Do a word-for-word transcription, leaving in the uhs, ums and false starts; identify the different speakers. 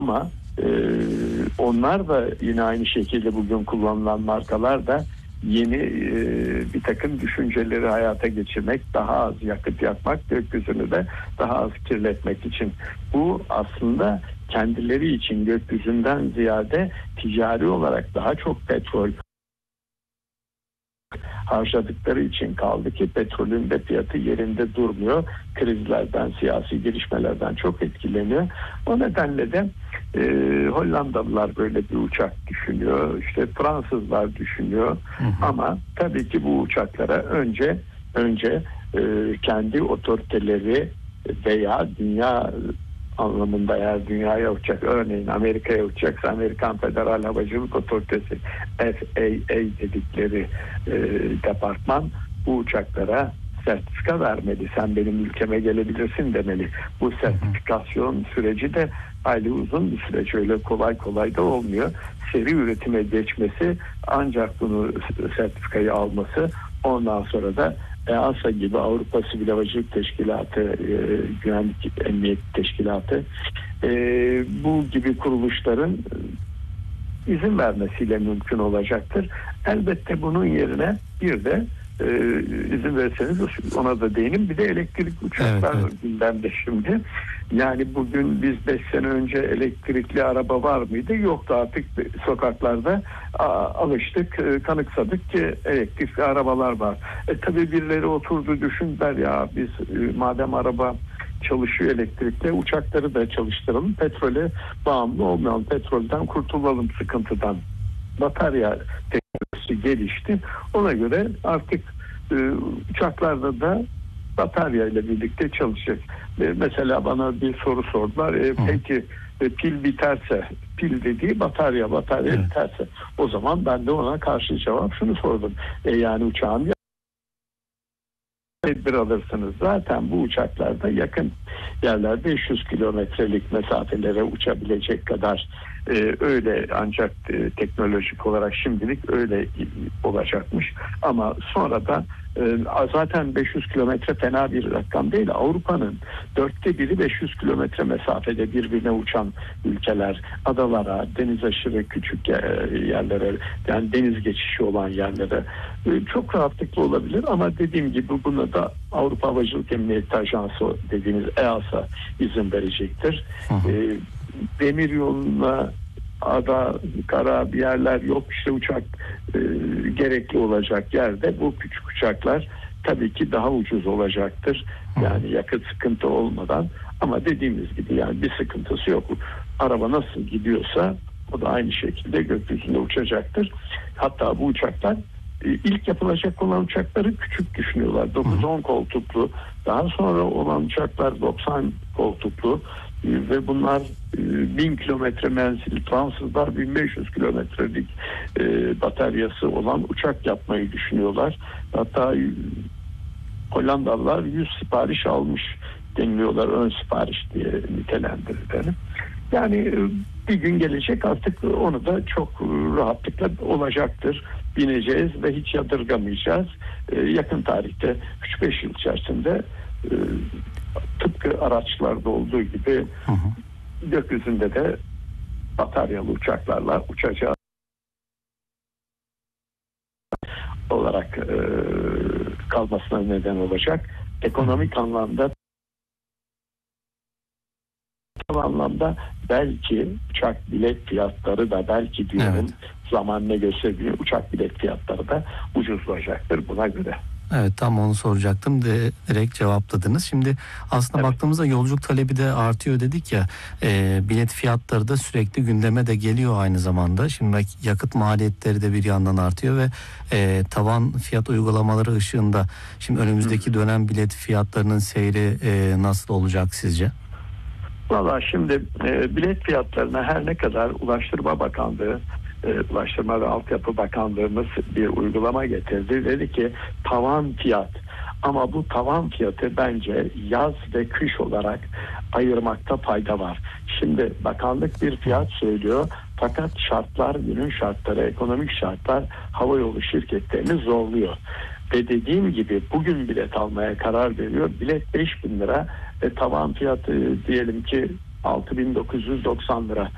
Speaker 1: Ama e, onlar da yine aynı şekilde bugün kullanılan markalar da yeni e, bir takım düşünceleri hayata geçirmek, daha az yakıt yakmak, gökyüzünü de daha az kirletmek için. Bu aslında kendileri için gökyüzünden ziyade ticari olarak daha çok petrol harcadıkları için kaldı ki petrolün de fiyatı yerinde durmuyor. Krizlerden, siyasi gelişmelerden çok etkileniyor. O nedenle de e, Hollandalılar böyle bir uçak düşünüyor. İşte Fransızlar düşünüyor. Hı hı. Ama tabii ki bu uçaklara önce önce e, kendi otoriteleri veya dünya anlamında, eğer dünyaya uçacak, örneğin Amerika'ya uçacaksa Amerikan Federal Havacılık Otoritesi F A A dedikleri e, departman bu uçaklara sertifika vermeli. Sen benim ülkeme gelebilirsin demeli. Bu sertifikasyon süreci de hayli uzun bir süreç. Öyle kolay kolay da olmuyor. Seri üretime geçmesi, ancak bunu sertifikayı alması, ondan sonra da E A S A gibi Avrupa Sivil Havacılık Teşkilatı, e, Güvenlik Emniyet Teşkilatı e, bu gibi kuruluşların izin vermesiyle mümkün olacaktır. Elbette bunun yerine bir de e, izin verirseniz ona da değinim. Bir de elektrikli uçaklar evet, evet. gündemde şimdi. Yani bugün biz beş sene önce elektrikli araba var mıydı? Yoktu, artık sokaklarda a, alıştık, e, kanıksadık ki elektrikli arabalar var. E tabii birileri oturdu düşündüler, ya biz e, madem araba çalışıyor elektrikle, uçakları da çalıştıralım. Petrole bağımlı olmayalım. Petrolden kurtulalım, sıkıntıdan. Batarya teknolojisi gelişti. Ona göre artık e, uçaklarda da batarya ile birlikte çalışacak. E, mesela bana bir soru sordular. E, peki e, pil biterse, pil dediği batarya, batarya evet. biterse, o zaman ben de ona karşı cevap şunu sordum. E, yani uçağın tedbir alırsınız. Zaten bu uçaklarda yakın yerler beş yüz kilometrelik mesafelere uçabilecek kadar e, öyle, ancak e, teknolojik olarak şimdilik öyle olacakmış. Ama sonra da e, zaten beş yüz kilometre fena bir rakam değil. Avrupa'nın dörtte biri beş yüz kilometre mesafede birbirine uçan ülkeler. Adalara, deniz aşırı küçük yerlere, yani deniz geçişi olan yerlere e, çok rahatlıkla olabilir. Ama dediğim gibi buna da Avrupa Havacılık Emniyeti Ajansı dediğimiz E A S A izin verecektir. Hı hı. E, demir yoluna, ada, kara bir yerler yok. İşte uçak e, gerekli olacak yerde bu küçük uçaklar tabii ki daha ucuz olacaktır. Yani yakıt sıkıntı olmadan, ama dediğimiz gibi yani bir sıkıntısı yok. Araba nasıl gidiyorsa o da aynı şekilde gökyüzünde uçacaktır. Hatta bu uçaklar İlk yapılacak olan uçakları küçük düşünüyorlar. dokuz on koltuklu. Daha sonra olan uçaklar doksan koltuklu. Ve bunlar bin kilometre menzil, Fransızlar bin beş yüz kilometrelik bataryası olan uçak yapmayı düşünüyorlar. Hatta Hollandalılar yüz sipariş almış deniliyorlar. Ön sipariş diye nitelendirilir. Yani bir gün gelecek, artık onu da çok rahatlıkla olacaktır. Bineceğiz ve hiç yadırgamayacağız. Ee, yakın tarihte üç beş yıl içerisinde e, tıpkı araçlarda olduğu gibi hı hı. gökyüzünde de bataryalı uçaklarla uçacağız olarak e, kalmasına neden olacak. Ekonomik hı. anlamda anlamda belki uçak bilet fiyatları da, belki diyorum evet. zaman ne gösteriyor, uçak bilet fiyatları da ucuzlayacaktır buna göre.
Speaker 2: Evet, tam onu soracaktım de direkt cevapladınız. Şimdi aslında evet. baktığımızda yolculuk talebi de artıyor dedik ya, e, bilet fiyatları da sürekli gündeme de geliyor aynı zamanda. Şimdi yakıt maliyetleri de bir yandan artıyor ve e, tavan fiyat uygulamaları ışığında şimdi önümüzdeki Hı. dönem bilet fiyatlarının seyri e, nasıl olacak sizce?
Speaker 1: Valla şimdi e, bilet fiyatlarına her ne kadar Ulaştırma Bakanlığı, e, Ulaştırma ve Altyapı Bakanlığımız bir uygulama getirdi. Dedi ki tavan fiyat, ama bu tavan fiyatı bence yaz ve kış olarak ayırmakta fayda var. Şimdi bakanlık bir fiyat söylüyor, fakat şartlar, günün şartları, ekonomik şartlar havayolu şirketlerini zorluyor. Ve dediğim gibi bugün bilet almaya karar veriyor. Bilet beş bin lira ve tavan fiyatı diyelim ki altı bin dokuz yüz doksan lira.